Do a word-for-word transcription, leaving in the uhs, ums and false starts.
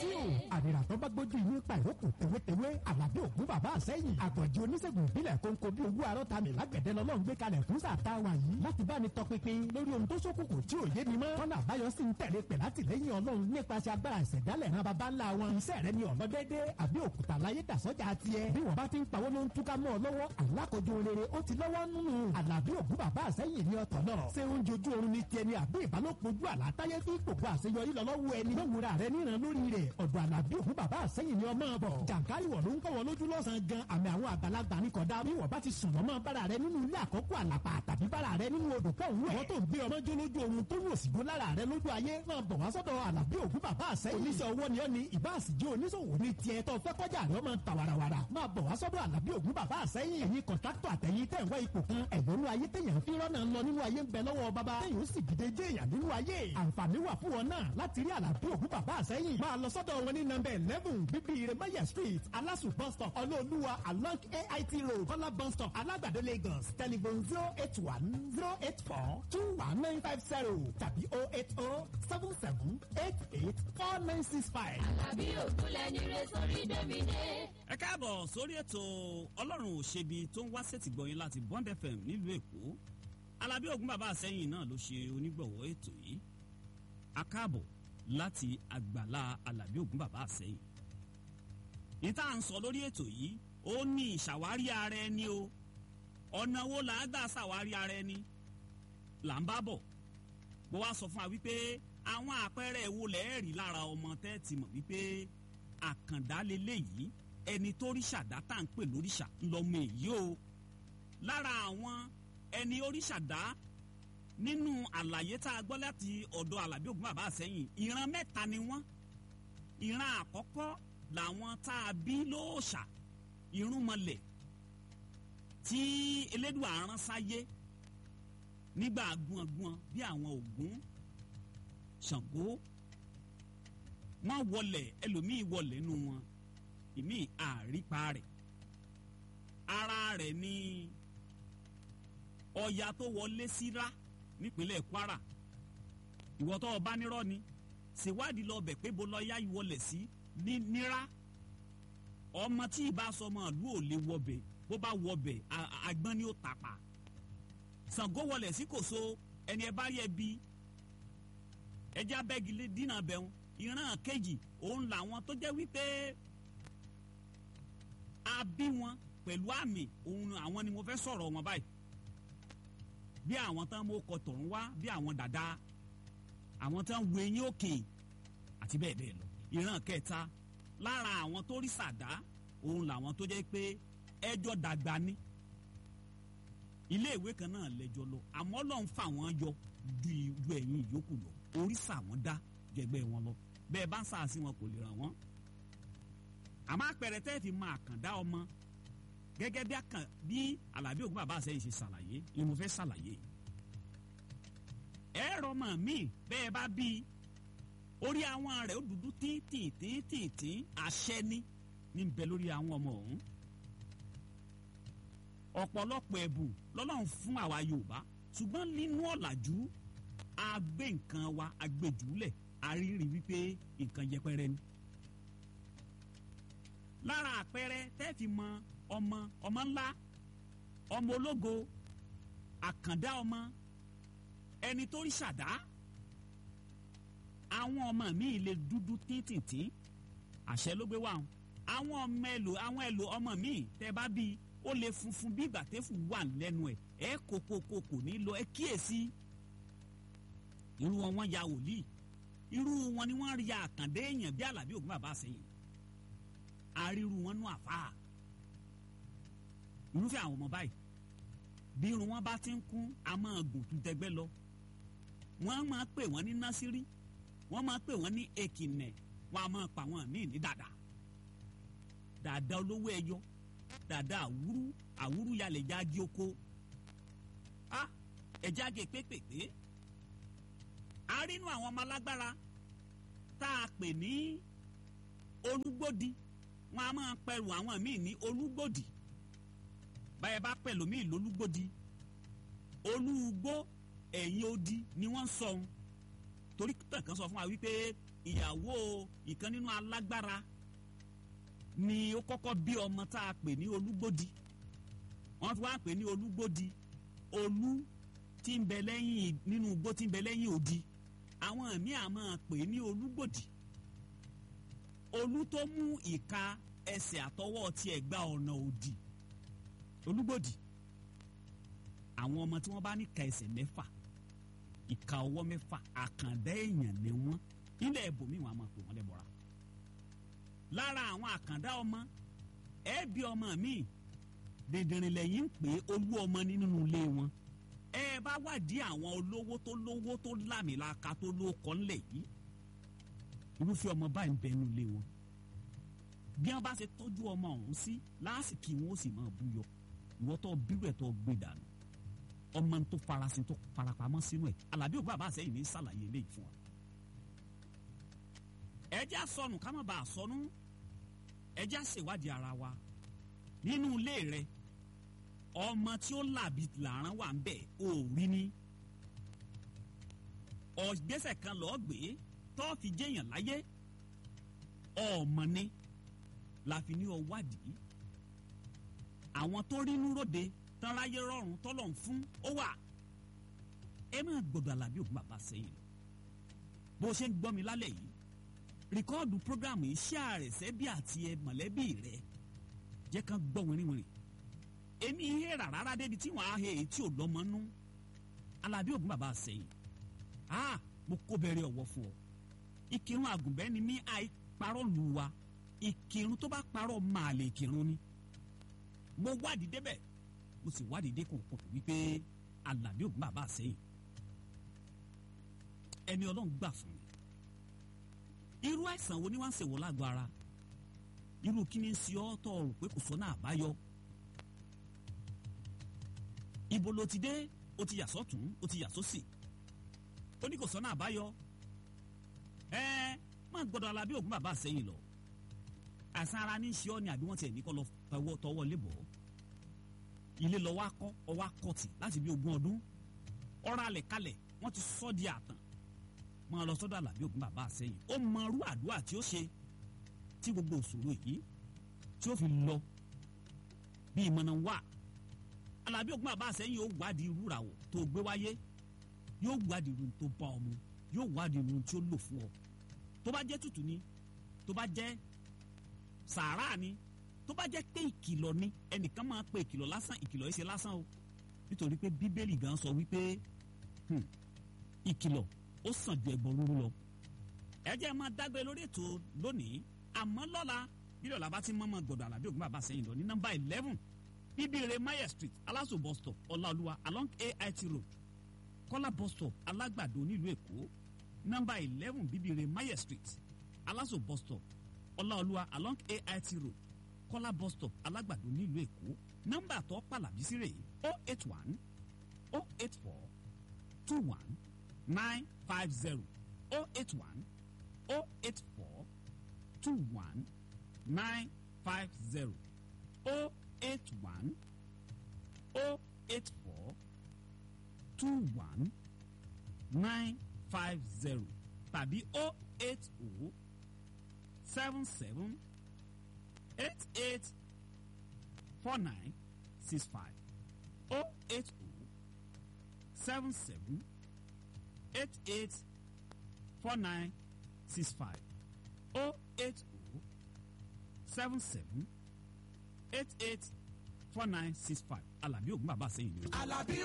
sí o àdìrà tó bá gbójú inú ipa ìrókò tewétewé Àlàbí Ògún bàbá àsẹ́yìn àgbọ̀njì oníṣègùn ìbílẹ̀ kónkó bí owó arọ́ta mi lágbẹ̀dẹ lọ́lọ́run gbé kalẹ̀ fún sàtà wa yìí láti bá ní tọpinpin lórí ohun tó ṣókùnkùn tí ò yé mi mọ́ tọ́nà àbáyọ sì ń tẹ̀lé pẹ̀ látìlẹ́yìn Ọlọ́run nípasẹ̀ agbára ìṣẹ̀dálẹ̀ ran baba ńlá wọn iṣẹ́ rẹ ni ọ̀nà dédé àbí òkúta láyé dàsọ́jà tiẹ̀ bí wọ́n bá ti ń pawó ló ń túká mọ́ ọ lọ́wọ́ alákòjú rere ó ti lọ́wọ́ nínú Àlàbí Ògún bàbá àsẹ́yìn ní ọ̀tọ̀ náà ṣé oúnjẹ ojú oorun ní tiẹ̀ ni àbí ìbálòpọ̀ ojú àlátáyé fi gbogbo àṣeyọrí lọ́wọ́ ẹni lówùra rẹ níran lórí rẹ̀ ọ̀dọ̀ Àlàbí Ògún bàbá àsẹ́yìn ni ọmọ bọ̀ jàǹkárí wọ̀ ló ń kọ́ wọn lójú lọ́sàn-án gan àmì àwọn àgbàlagbà ní kọ̀dá bí wọ́n bá ti sùn lọ́mọ bára rẹ nínú ilé àkọ́kọ́ àlàpà tàbí bára rẹ nínú odò pọ̀ òun ẹ̀ tó ń gbé ọmọ jó lójú oorun tó ń wò sígbó lára rẹ lójú ayé máa bọ̀ wá sọ́dọ̀ Àlàbí Ògún bàbá àsẹ́yìn oníṣẹ́ owó ni ó ní ìbáàsìjẹ́ oníṣòwò ní tiẹ̀ tó fẹ́ kọjá rẹ ọmọ ta warawara máa bọ̀ wá sọ́dọ̀ Àlàbí Ògún bàbá àsẹ́yìn ẹ̀yin kọ̀ńtráktọ̀ àtẹ̀yìn tẹ̀ ń wá ipò kan ẹ̀yọ́nú ayé téèyàn fi rọ́nà lọ nínú ayé ń bẹ lọ́wọ́ bàbá téèyàn ó sì dìde jẹ́ èèyàn nínú ayé àǹfààní wà fún wọn náà láti rí Àlàbí Ògún bàbá àsẹ́yìn máa lọ sọ́dọ̀ wọn ní nọ́mbà eleven bíbí Jeremiah street Alasu bus stop Ọlọ́ọ̀lúwa along A I T road Kọ́lá bus stop Alágbàdo Lagos telephone zero eight one zero eight four two one nine five zero tàbí oh eight oh seven seven eight eight four nine six five. Àlàbí Ògún lẹni rẹ sórí dèmídé. ẹ káàbọ̀ sórí ètò Ọlọ́run ò ṣebi tó ń wá sétìgbọ̀yìn láti Bond F M nílùú Èkó. Àlàbí Ògún bàbá àsẹ́yìn náà ló ṣe onígbọ̀wọ́ ètò yìí. A káàbọ̀ láti àgbàlá Àlàbí Ògún bàbá àsẹ́yìn. ìta à ń sọ lórí ètò yìí ó ní ìṣàwárí ara ẹni o ọ̀nà wo là á gbà ṣàwárí ara ẹni là ń bá bọ̀ bó wá sọ fún wa wípé àwọn àpẹẹrẹ wo lẹ́ẹ̀rí lára ọmọ tẹ́ ti mọ̀ wípé àkàndá leléyìí ẹni tó ríṣà dá tá à ń pè lóríṣà ńlọmọ èyí o lára àwọn ẹni oríṣà dá nínú àlàyé tá a gbọ́ láti ọ̀dọ̀ Àlàbí Ògún bàbá àsẹ́yìn ìran mẹ́ta ni wọ́n ìran àkọ́kọ́ làwọn tá a bí lóòṣà irúnmọlẹ̀ tí Elédùà rán sáyé nígbà gbọ̀ngbọ̀n bí àwọn Ògún Ṣàngó wọ́n wọlẹ̀ ẹlòmíì wọlẹ̀ nù wọn ìmí àrípa rẹ̀ ara rẹ̀ ní Ọya tó wọlé síra nípínlẹ̀ Kwara ìwọ tó bá nírọ́ ni ṣèwádìí lọ bẹ̀ pé bó lọ́ọ́yá ìwọlẹ̀ sí ní nira ọmọ tí ìbá sọmọ ìlú ò lè wọbẹ̀ bó bá wọbẹ̀ àgbọn ni ó tàpá Ṣàngó wọlẹ̀ sí Kòso ẹni ẹ bá rí ẹ bí ẹjẹ abẹ́gilé dínà bẹ̀rù ìran kejì òun làwọn tó jẹ́ wípé a bí wọn pẹ̀lú àmì òun àwọn ni mo fẹ́ sọ̀rọ̀ wọn báyìí bí àwọn tán mú ọkọ̀ tọ̀run wá bí àwọn dàda àwọn tán wo eyín òkè àti bẹ́ẹ̀ bẹ́ẹ̀ lọ ìran kẹta lára àwọn tó rí sàdá òun làwọn tó jẹ́ pé ẹjọ́ dàgbà ní ilé ìwé kan náà lẹ́jọ́ lọ àmọ́ Ọlọ́run fà wọ́n yọ ju ju ẹ̀yìn ìyókù lọ oríṣà wọn dá jẹgbẹ́ wọn lọ bẹ́ẹ̀ bá ń sàásì wọn kò lè ràn wọ́n àmọ́ àpẹẹrẹ tẹ́ fi máa kàn dá ọmọ gẹ́gẹ́ bí àkàn bí Àlàbí Ògún bàbá àsẹ́yìn ṣe ṣàlàyé ni mo fẹ́ ṣàlàyé ẹ̀rọ mọ̀ mí bẹ́ẹ̀ bá bí orí àwọn rẹ̀ ó dúdú tíntìntíntìntín àṣẹ ní ní bẹ lórí àwọn ọmọ ọ̀hún ọ̀pọ̀lọpọ̀ ẹ̀bùn lọ́lọ́run fún àwa Yorùbá ṣùgbọ́n nínú ọ̀làjú a gbé nǹkan wa a gbé jùlẹ̀ a rí rí wípé nǹkan yẹpẹrẹ ni lára àpẹẹrẹ tẹ́ fi mọ ọmọ ọmọ ńlá ọmọ ológo àkàndá ọmọ ẹni tó rí ṣàdá àwọn ọmọ mi lè dúdú tíntìntín àṣẹ ló gbé wá wọn àwọn ọmọ ẹlò àwọn ẹlò ọmọ mi tẹ́ bá bí ó lè funfun bí ìgbà tẹ́fù wà lẹ́nu ẹ̀ ẹ kókókó kò ní lọ ẹ kíyèsí irú wọn wọn ya wòlíì irú wọn ni wọn rí ya àkàndé èèyàn bí Àlàbí Ògún bàbá àsẹ́yìn àríru wọn nú àfáà irúfẹ́ àwọn ọmọ báyìí bí irun wọn bá ti ń kún a máa gùn tún tẹgbẹ́ lọ wọ́n máa pè wọ́n ní násírí wọ́n máa pè wọ́n ní èkìnẹ̀ wọ́n a máa pa wọ́n míì ní dàdà dàdà olówó ẹyọ dàdà àwúrú àwúrú yalẹ̀ jáde oko a ẹja gé pépèpé a rí inú àwọn ọmọ alágbára tá a pè ní olúgbòdì wọ́n a máa pẹ̀lú àwọn míì ní olúgbòdì báyẹ̀ bá pẹ̀lú míì lólúgbòdì olúgbó ẹ̀yìn odi ni wọ́n ń sọ ohun torí tẹ̀kan sọ fún wa wípé ìyàwó ìkan nínú alágbára ni ó kọ́kọ́ bí ọmọ tá a pè ní Olúgbòdì wọ́n fi wá pè ní Olúgbòdì olú tí ń bẹ lẹ́yìn nínú igbó tí ń bẹ lẹ́yìn odi àwọn míì á máa pè ní Olúgbòdì olú tó mú ìka ẹsẹ̀ àtọwọ́ tiẹ̀ gba ọ̀nà òdì Olúgbòdì àwọn ọmọ tí wọ́n bá ní ka ẹsẹ̀ mẹ́fà ìka ọwọ́ mẹ́fà àkàndá èèyàn ni wọ́n ilẹ̀ ẹ̀bùnmí wọn a máa pè wọ́n lẹ́bọ̀ra lára àwọn àkàndá ọmọ ẹ̀ẹ́bí ọmọ mi dèdèrìn lẹ́yìn ń pè olú ọmọ nínú ilé wọn ẹ bá wádìí àwọn olówó tó lówó tó lámìlaka tó lóko ńlẹ̀ yìí irúfẹ́ ọmọ báyìí ń bẹ nínú ilé wọn bí wọ́n bá ṣe tọ́jú ọmọ ọ̀hún sí lásìkò wọn ó sì máa búyọ ìwọ tó bírú ẹ̀ tó gbé dànù ọmọ tó farasin tó farapamọ́ sínú ẹ̀ Àlàbí Ògún bàbá àṣẹyìn ní sàlàyé eléyìí fún wa. ẹ jẹ́ àsọnù ká má bàa sọnù ẹ jẹ́ àṣèwádìí ara wa nínú ilé rẹ ọmọ tí ó làbí làrán wà ń bẹ̀ ò rí ní ọ̀gbẹ́sẹ̀ kan lọ́ọ́ gbé tó fi jẹ́yàn láyé ọmọ ni la fi ní ọwádìí àwọn tó rí inú ròde tán láyé rọrùn tọ́lọ̀ ń fún ó wà ẹ máa gbọdọ̀ Àlàbí Ògún bàbá sẹ́yìn lọ bó ṣe ń gbọ́ mi lálẹ́ yìí rìkọ́ọ̀dù prógrámù iṣẹ́ àrẹ̀sẹ́ bí àti ẹ mọ̀lẹ́bí rẹ jẹ́ kán gbọ́ wìrìwìrì èmi ihe rárá débi tí wọ́n á he èyí tí ò lọ́mọ nú Àlàbí Ògún bàbá sẹ́yìn ah mo kó bẹ̀rẹ̀ ọ̀wọ́ fún ọ ìkírun àgùnbẹ́ ni mí àìparọ́ lù wa ìkírun tó bá parọ́ máa lè kírun ni mo wádìí débẹ̀ mo sì wádìí dé kòkò wípé Àlàbí Ògún bàbá sẹ́yìn ẹni Ọlọ́run gbà fún mi irú àìsàn wo ni wọ́n ń ṣèwọ́ lágọ̀ọ́ ara irú kí ni ń ṣe ọ́ tọ́ ọ̀rùn pé kò sọ́nà àbáyọ ibo ló ti dé o ti yà sọ́tún o ti yà sósì ó ní kò sọ́nà àbáyọ ẹ máa gbọ́dọ̀ Àlàbí Ògún bàbá sẹ́yìn lọ àìsàn ara ní í ṣe ọ́ ni àbí wọ́n tiẹ̀ ní kọ́ lọ tọwọ́ tọwọ́ lébọ̀ ilé lọ wá kọ́ ọwá kọ́tì láti bí ogún ọdún ọ̀rọ̀ alẹ̀ kalẹ̀ wọ́n ti sọ́ di àtàn máa lọ sọ́dọ̀ Àlàbí Ògún bàbá sẹ́yìn ó mọ irú àdúrà tí ó ṣe tí gbogbo òṣòro yìí tí ó fi lọ bí ìmọ̀nà wà Àlàbí Ògún bàbá sẹ́yìn yóò wádìí irú ràwọ̀ tó gbé wáyé yóò wádìí irun tó bá ọmọ yóò wádìí irun tí ó lò fún ọ tó bá jẹ́ tútù ni tó bá jẹ́ sàárà ni tó bá jẹ́ pé ìkìlọ̀ ni ẹnìkan máa pe ìkìlọ̀ lásán ìkìlọ̀ yìí ṣe lásán o nítorí pé Bíbélì gan sọ wípé ìkìlọ̀ ó sàn ju ẹbọ rúrú lọ ẹ jẹ́ máa dágbé lórí ètò lónìí àmọ́ lọ́la bílẹ̀ ọ̀la bá ti mọ́mọ́ gbọ̀dọ̀ Àlàbí Ògún bàbá sẹ́yìn lọ ní nọ́mbà eleven bíbíire Mayer Street Aláṣọ bus stop Ọláolúwa along A I T road Kọ́lá bus stop Alágbàdo nílùú Èkó nọ́mbà eleven bíbíire Mayer Street Aláṣọ bus stop Ọláolúwa along A I T road Kọ́lá bus stop Alágbàdo nílùú Èkó nọ́mbà tó pàlàbí sí rèé oh eight one oh eight four two one nine five zero oh eight one oh eight four two one nine five zero oh eight one oh eight four two one nine five zero tàbí oh eight oh seven seven eight eight four nine six five oh eight oh seven seven eight eight four nine six five oh eight oh seven seven eight eight four nine six five Àlàbí Ògún bàbá sẹ́yìn ni.